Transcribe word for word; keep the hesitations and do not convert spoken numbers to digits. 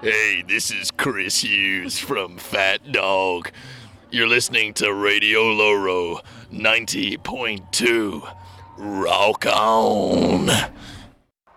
Hey, this is Chris Hughes from Fat Dog. You're listening to Radio Loro ninety point two. Rock on!